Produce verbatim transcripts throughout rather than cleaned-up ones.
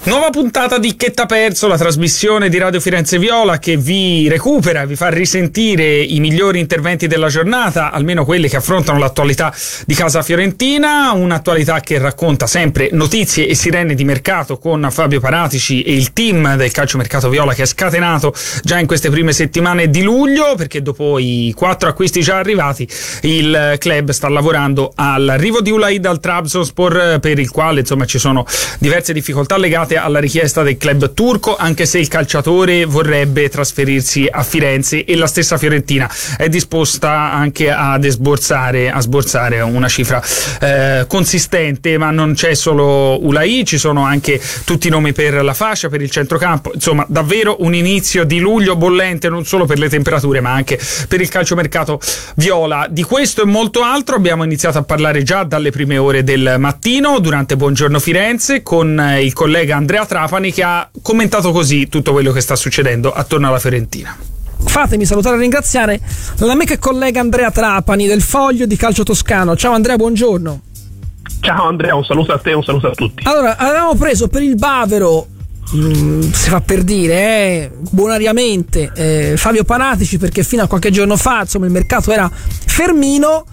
Nuova puntata di Che t'ha perso, la trasmissione di Radio Firenze Viola che vi recupera, vi fa risentire i migliori interventi della giornata, almeno quelli che affrontano l'attualità di casa fiorentina, un'attualità che racconta sempre notizie e sirene di mercato con Fabio Paratici e il team del calciomercato Viola che è scatenato già in queste prime settimane di luglio, perché dopo i quattro acquisti già arrivati il club sta lavorando all'arrivo di Ulaid al Trabzonspor, per il quale insomma ci sono diverse difficoltà legate alla richiesta del club turco, anche se il calciatore vorrebbe trasferirsi a Firenze e la stessa Fiorentina è disposta anche ad sborsare, a sborsare una cifra eh, consistente. Ma non c'è solo Ulai, ci sono anche tutti i nomi per la fascia, per il centrocampo, insomma davvero un inizio di luglio bollente, non solo per le temperature ma anche per il calciomercato viola. Di questo e molto altro abbiamo iniziato a parlare già dalle prime ore del mattino durante Buongiorno Firenze con il collega Andrea Trapani, che ha commentato così tutto quello che sta succedendo attorno alla Fiorentina. Fatemi salutare e ringraziare l'amico e collega Andrea Trapani del Foglio di Calcio Toscano. Ciao Andrea, buongiorno. Ciao Andrea, un saluto a te, un saluto a tutti. Allora, avevamo preso per il bavero, mh, si fa per dire, eh, buonariamente, eh, Fabio Paratici, perché fino a qualche giorno fa insomma il mercato era fermino.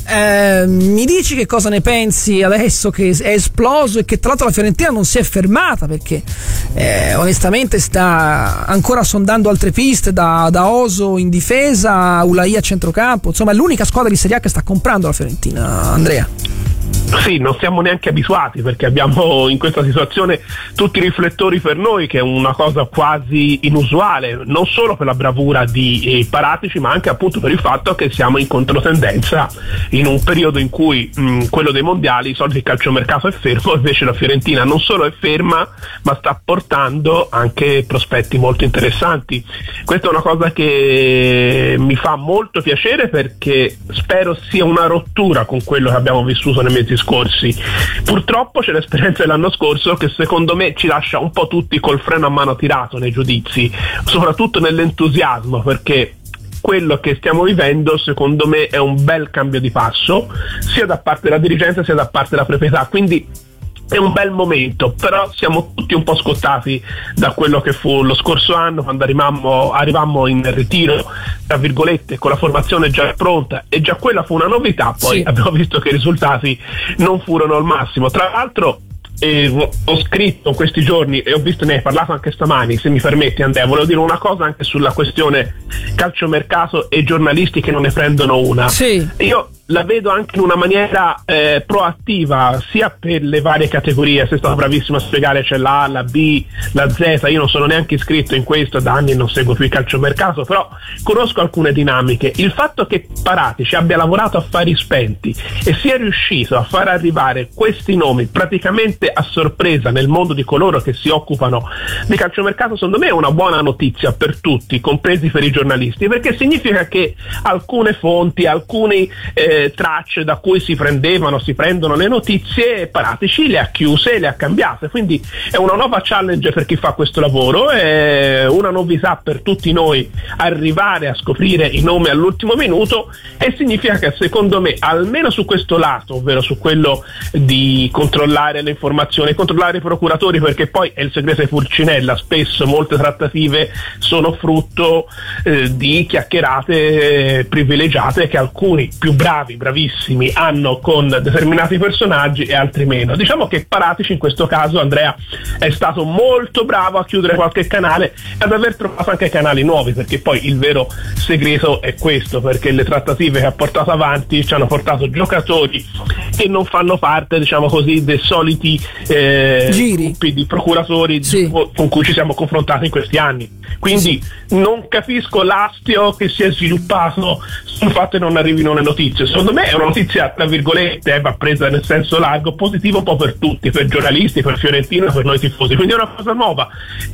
Eh, mi dici che cosa ne pensi adesso che è esploso e che tra l'altro la Fiorentina non si è fermata, perché eh, onestamente sta ancora sondando altre piste, da, da Oso in difesa, Ulai a centrocampo, insomma è l'unica squadra di Serie A che sta comprando la Fiorentina, Andrea. Sì, non siamo neanche abituati, perché abbiamo in questa situazione tutti i riflettori per noi, che è una cosa quasi inusuale, non solo per la bravura di eh, Paratici, ma anche appunto per il fatto che siamo in controtendenza in un periodo in cui mh, quello dei mondiali, i soliti, il calciomercato è fermo, invece la Fiorentina non solo è ferma ma sta portando anche prospetti molto interessanti. Questa è una cosa che mi fa molto piacere, perché spero sia una rottura con quello che abbiamo vissuto nei mesi scorsi. Purtroppo c'è l'esperienza dell'anno scorso che secondo me ci lascia un po' tutti col freno a mano tirato nei giudizi, soprattutto nell'entusiasmo, perché quello che stiamo vivendo secondo me è un bel cambio di passo sia da parte della dirigenza sia da parte della proprietà, quindi è un bel momento. Però siamo tutti un po' scottati da quello che fu lo scorso anno, quando arrivammo, arrivammo in ritiro tra virgolette con la formazione già pronta, e già quella fu una novità. Poi sì, abbiamo visto che i risultati non furono al massimo. Tra l'altro eh, ho scritto in questi giorni e ho visto, ne hai parlato anche stamani, se mi permetti Andrea, volevo dire una cosa anche sulla questione calciomercato e giornalisti che non ne prendono una. Sì. Io la vedo anche in una maniera eh, proattiva, sia per le varie categorie. Sei stato bravissimo a spiegare, c'è la A, la B, la Z. Io non sono neanche iscritto in questo da anni e non seguo più il calciomercato, però conosco alcune dinamiche. Il fatto che Paratici abbia lavorato a fari spenti e sia riuscito a far arrivare questi nomi praticamente a sorpresa nel mondo di coloro che si occupano di calciomercato, secondo me è una buona notizia per tutti, compresi per i giornalisti, perché significa che alcune fonti, alcuni eh, tracce da cui si prendevano, si prendono le notizie, Paratici le ha chiuse, le ha cambiate. Quindi è una nuova challenge per chi fa questo lavoro, è una novità per tutti noi arrivare a scoprire i nomi all'ultimo minuto, e significa che secondo me, almeno su questo lato, ovvero su quello di controllare le informazioni, controllare i procuratori, perché poi è il segreto di Pulcinella, spesso molte trattative sono frutto eh, di chiacchierate eh, privilegiate che alcuni più bravi, bravissimi hanno con determinati personaggi e altri meno. Diciamo che Paratici in questo caso, Andrea, è stato molto bravo a chiudere qualche canale e ad aver trovato anche canali nuovi, perché poi il vero segreto è questo, perché le trattative che ha portato avanti ci hanno portato giocatori che non fanno parte, diciamo così, dei soliti eh, gruppi di procuratori, sì, con cui ci siamo confrontati in questi anni. Quindi sì, non capisco l'astio che si è sviluppato sul fatto che non arrivino le notizie. Secondo me è una notizia, tra virgolette, eh, va presa nel senso largo, positivo un po' per tutti, per giornalisti, per Fiorentina, per noi tifosi. Quindi è una cosa nuova,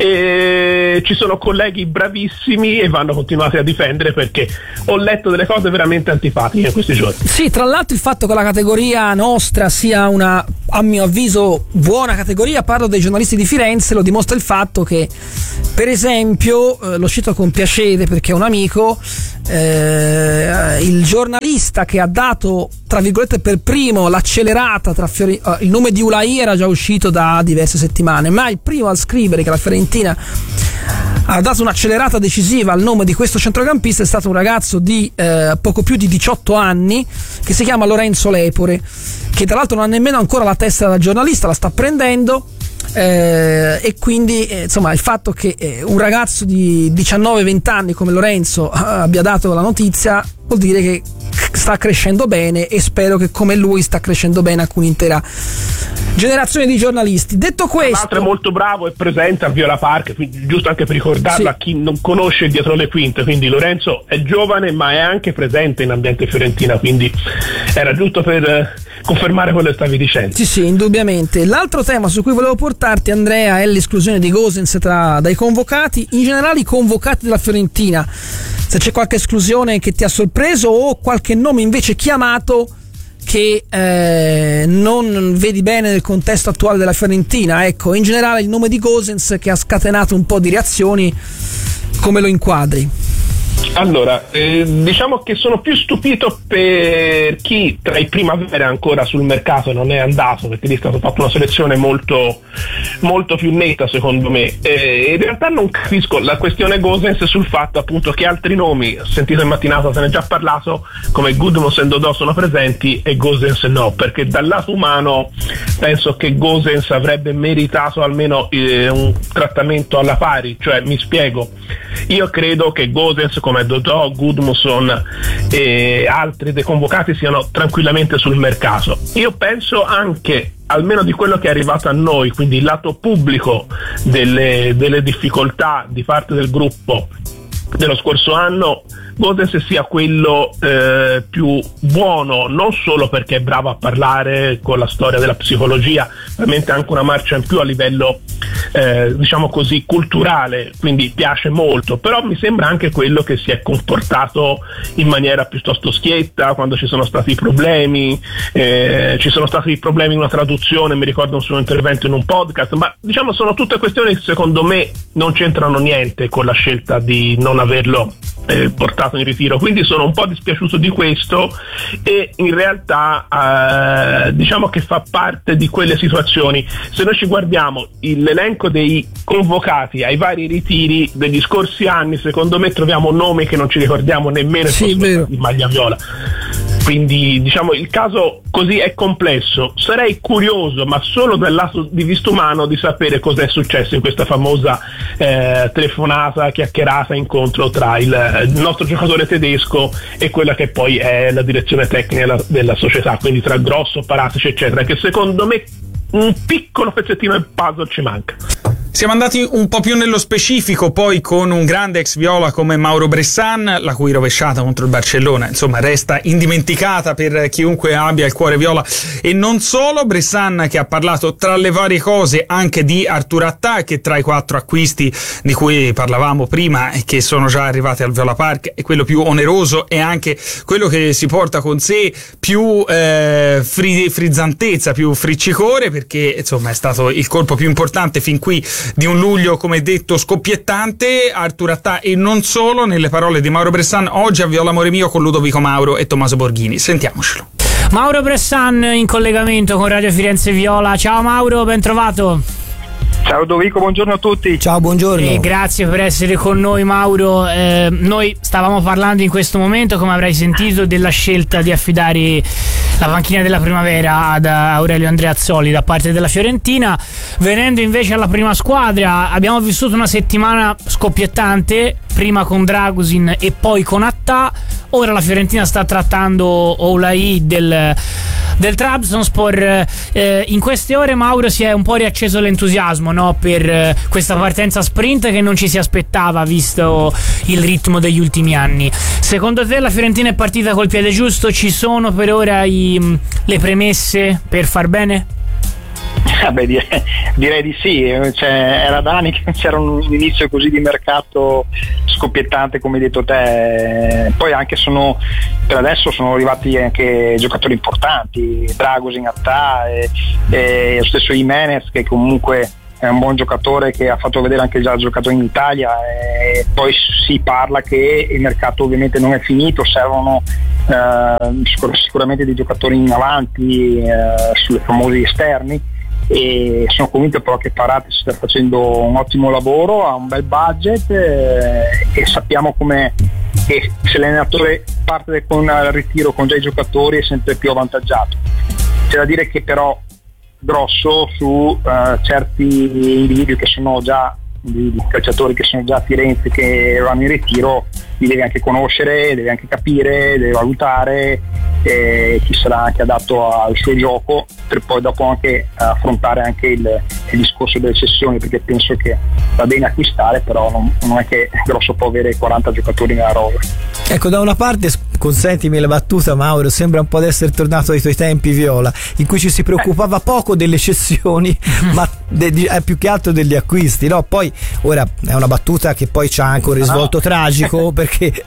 e ci sono colleghi bravissimi e vanno continuati a difendere, perché ho letto delle cose veramente antipatiche in questi giorni. Sì, tra l'altro il fatto che la categoria nostra sia una, a mio avviso, buona categoria, parlo dei giornalisti di Firenze, lo dimostra il fatto che, per esempio, eh, lo cito con piacere perché è un amico, eh, il giornalista che ha dato, tra virgolette, per primo l'accelerata tra Fiore... uh, il nome di Ulai era già uscito da diverse settimane, ma il primo a scrivere che la Fiorentina ha dato un'accelerata decisiva al nome di questo centrocampista è stato un ragazzo di eh, poco più di diciotto anni che si chiama Lorenzo Lepore, che tra l'altro non ha nemmeno ancora la testa da giornalista, la sta prendendo. Eh, e quindi eh, insomma il fatto che eh, un ragazzo di diciannove venti anni come Lorenzo eh, abbia dato la notizia vuol dire che sta crescendo bene, e spero che come lui sta crescendo bene anche un'intera generazione di giornalisti. Detto questo, l'altro è molto bravo e presente a Viola Park, quindi giusto anche per ricordarlo, sì, a chi non conosce dietro le quinte, quindi Lorenzo è giovane ma è anche presente in ambiente fiorentina, quindi era giusto per eh, confermare quello che stavi dicendo. Sì sì, indubbiamente. L'altro tema su cui volevo portarti, Andrea, è l'esclusione di Gosens tra, dai convocati, in generale i convocati della Fiorentina, se c'è qualche esclusione che ti ha sorpreso o qualche nome invece chiamato che eh, non vedi bene nel contesto attuale della Fiorentina. Ecco, in generale il nome di Gosens che ha scatenato un po' di reazioni, come lo inquadri? Allora, eh, diciamo che sono più stupito per chi tra i primavera ancora sul mercato non è andato, perché lì è stata fatta una selezione molto, molto più netta secondo me. Eh, in realtà non capisco la questione Gosens sul fatto appunto che altri nomi, ho sentito in mattinata, se ne è già parlato, come Gudmunds e Dodò sono presenti e Gosens no, perché dal lato umano penso che Gosens avrebbe meritato almeno eh, un trattamento alla pari, cioè mi spiego, io credo che Gosens come Dodò, Gudmundsson e altri dei convocati siano tranquillamente sul mercato. Io penso anche, almeno di quello che è arrivato a noi, quindi il lato pubblico delle, delle difficoltà di parte del gruppo dello scorso anno, Gosens sia quello eh, più buono, non solo perché è bravo a parlare con la storia della psicologia, veramente anche una marcia in più a livello eh, diciamo così culturale, quindi piace molto, però mi sembra anche quello che si è comportato in maniera piuttosto schietta quando ci sono stati problemi, eh, ci sono stati problemi in una traduzione, mi ricordo un suo intervento in un podcast, ma diciamo sono tutte questioni che secondo me non c'entrano niente con la scelta di non averlo eh, portato in ritiro, quindi sono un po' dispiaciuto di questo, e in realtà eh, diciamo che fa parte di quelle situazioni. Se noi ci guardiamo l'elenco dei convocati ai vari ritiri degli scorsi anni, secondo me troviamo nomi che non ci ricordiamo nemmeno sì, di maglia viola. Quindi diciamo il caso così è complesso. Sarei curioso, ma solo dal lato di vista umano, di sapere cosa è successo in questa famosa eh, telefonata, chiacchierata, incontro tra il, il nostro giocatore tedesco e quella che poi è la direzione tecnica della, della società, quindi tra Grosso, Paratici eccetera, che secondo me un piccolo pezzettino del puzzle ci manca. Siamo andati un po' più nello specifico poi con un grande ex viola come Mauro Bressan, la cui rovesciata contro il Barcellona insomma resta indimenticata per chiunque abbia il cuore viola, e non solo. Bressan che ha parlato tra le varie cose anche di Artur Attà, che tra i quattro acquisti di cui parlavamo prima e che sono già arrivati al Viola Park è quello più oneroso e anche quello che si porta con sé più eh, fri- frizzantezza, più friccicore, perché insomma è stato il colpo più importante fin qui di un luglio, come detto, scoppiettante. Artur Attà e non solo, nelle parole di Mauro Bressan oggi a Viola Amore Mio con Ludovico Mauro e Tommaso Borghini. Sentiamocelo. Mauro Bressan in collegamento con Radio Firenze Viola. Ciao Mauro, ben trovato. Ciao Ludovico, buongiorno a tutti. Ciao, buongiorno. E grazie per essere con noi, Mauro. Eh, noi stavamo parlando in questo momento, come avrai sentito, della scelta di affidare la panchina della primavera ad Aurelio Andreazzoli da parte della Fiorentina. Venendo invece alla prima squadra, abbiamo vissuto una settimana scoppiettante, prima con Dragusin e poi con Attà. Ora la Fiorentina sta trattando Oulai del, del Trabzonspor. Eh, in queste ore, Mauro, si è un po' riacceso l'entusiasmo, no? Per eh, questa partenza sprint che non ci si aspettava visto il ritmo degli ultimi anni. Secondo te la Fiorentina è partita col piede giusto? Ci sono per ora i, le premesse per far bene? Ah beh, direi, direi di sì, cioè, era da anni che c'era un inizio così di mercato scoppiettante come hai detto te. Poi anche sono per adesso sono arrivati anche giocatori importanti, Dragusin, Attà e, e lo stesso Jimenez, che comunque è un buon giocatore che ha fatto vedere anche già giocato in Italia, e poi si parla che il mercato ovviamente non è finito, servono eh, sicur- sicuramente dei giocatori in avanti eh, sulle famosi esterni, e sono convinto però che Paratici sta facendo un ottimo lavoro, ha un bel budget eh, e sappiamo come che se l'allenatore parte con il ritiro con già i giocatori è sempre più avvantaggiato. C'è da dire che però grosso su uh, certi individui che sono già di calciatori che sono già a Firenze, che vanno in ritiro, li deve anche conoscere, deve anche capire, deve valutare eh, chi sarà anche adatto al suo gioco, per poi dopo anche affrontare anche il, il discorso delle cessioni, perché penso che va bene acquistare, però non, non è che Grosso può avere quaranta giocatori nella rosa. Ecco, da una parte, consentimi la battuta, Mauro, sembra un po' di essere tornato ai tuoi tempi, Viola, in cui ci si preoccupava poco delle cessioni ma de, de, più che altro degli acquisti, no? Poi ora è una battuta che poi c'ha anche un risvolto no. tragico, perché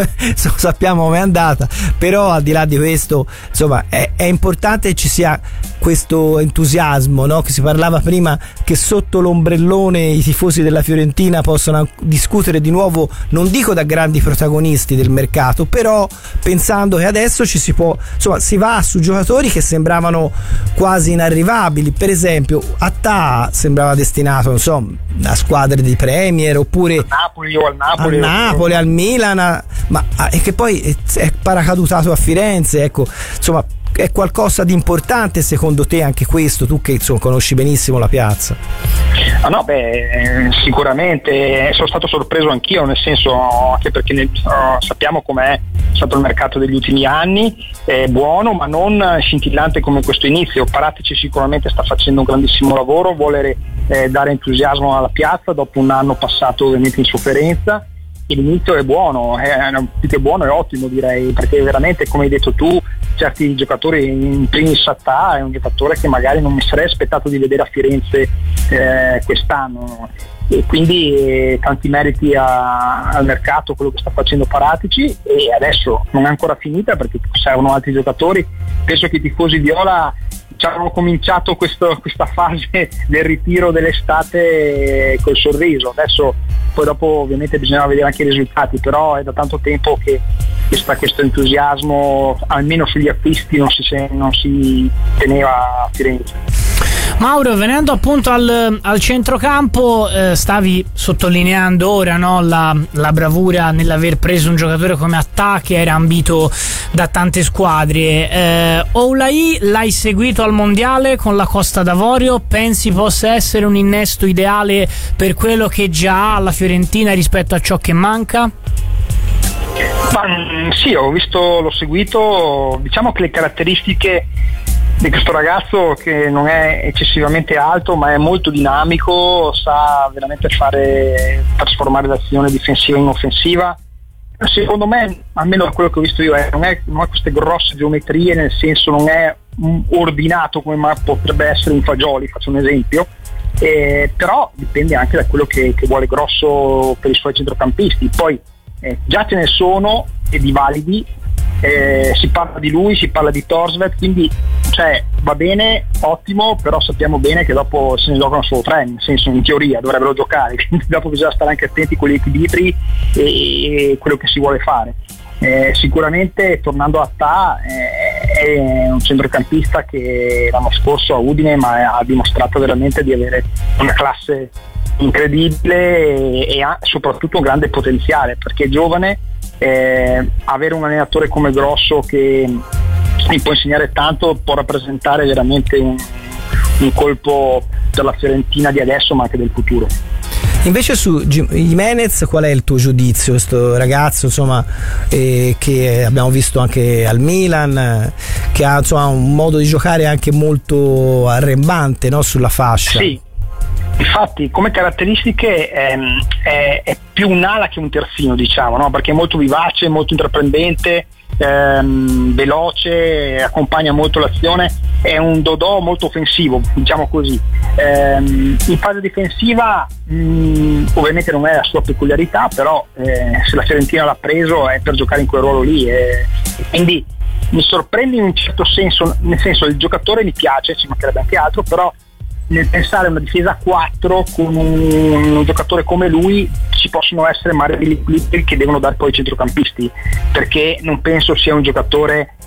sappiamo come è andata, però al di là di questo, insomma, è, è importante ci sia questo entusiasmo, no? Che si parlava prima, che sotto l'ombrellone i tifosi della Fiorentina possano discutere di nuovo, non dico da grandi protagonisti del mercato, però pensando che adesso ci si può, insomma, si va su giocatori che sembravano quasi inarrivabili. Per esempio Attà sembrava destinato, non so, a squadre di Premier, oppure al Napoli o al Napoli, al, Napoli, al Milan, a, ma e che poi è, è paracadutato a Firenze, ecco, insomma, è qualcosa di importante secondo te anche questo, tu che insomma conosci benissimo la piazza? Ah no, beh, sicuramente sono stato sorpreso anch'io, nel senso, anche perché nel, uh, sappiamo com'è stato il mercato degli ultimi anni, è buono ma non scintillante come questo inizio. Paratici sicuramente sta facendo un grandissimo lavoro, vuole eh, dare entusiasmo alla piazza dopo un anno passato ovviamente in sofferenza, e l'inizio è buono, è più che buono, è ottimo direi, perché veramente, come hai detto tu, certi giocatori, in primis Attà è un giocatore che magari non mi sarei aspettato di vedere a Firenze eh, quest'anno, e quindi eh, tanti meriti a, al mercato quello che sta facendo Paratici, e adesso non è ancora finita perché servono altri giocatori. Penso che i tifosi viola ci hanno cominciato questo, questa fase del ritiro dell'estate col sorriso, adesso poi dopo ovviamente bisogna vedere anche i risultati, però è da tanto tempo che sta questo entusiasmo, almeno sugli acquisti non si, non si teneva a Firenze. Mauro, venendo appunto al, al centrocampo, eh, stavi sottolineando ora, no, la, la bravura nell'aver preso un giocatore come Attà che era ambito da tante squadre. eh, Oulai l'hai seguito al mondiale con la Costa d'Avorio, pensi possa essere un innesto ideale per quello che già ha la Fiorentina rispetto a ciò che manca? Ma, sì, ho visto, l'ho seguito, diciamo che le caratteristiche di questo ragazzo, che non è eccessivamente alto ma è molto dinamico, sa veramente fare, trasformare l'azione difensiva in offensiva. Secondo me, almeno da quello che ho visto io, è, non, è, non ha queste grosse geometrie, nel senso non è ordinato come potrebbe essere un Fagioli, faccio un esempio, eh, però dipende anche da quello che, che vuole Grosso per i suoi centrocampisti. Poi eh, già ce ne sono e di validi, eh, si parla di lui, si parla di Thorstvedt, quindi cioè va bene, ottimo, però sappiamo bene che dopo se ne giocano solo tre, nel senso, in teoria dovrebbero giocare, quindi dopo bisogna stare anche attenti con gli equilibri e quello che si vuole fare. Eh, sicuramente, tornando a Attà, eh, è un centrocampista che l'anno scorso a Udine ma ha dimostrato veramente di avere una classe incredibile e, e ha soprattutto un grande potenziale, perché è giovane. Eh, avere un allenatore come Grosso che mi può insegnare tanto può rappresentare veramente un, un colpo per la Fiorentina di adesso ma anche del futuro. Invece su Jimenez qual è il tuo giudizio? Questo ragazzo, insomma, eh, che abbiamo visto anche al Milan, eh, che ha, insomma, un modo di giocare anche molto arrembante, no? Sulla fascia. Sì, infatti come caratteristiche è, è, è più un'ala che un terzino, diciamo, no? Perché è molto vivace, molto intraprendente, ehm, veloce, accompagna molto l'azione, è un dodò molto offensivo, diciamo così. Ehm, in fase difensiva mh, ovviamente non è la sua peculiarità, però eh, se la Fiorentina l'ha preso è per giocare in quel ruolo lì, e, e quindi mi sorprende in un certo senso, nel senso il giocatore mi piace, ci mancherebbe anche altro, però nel pensare a una difesa a quattro con un, un giocatore come lui ci possono essere magari equilibri che devono dare poi i centrocampisti, perché non penso sia un giocatore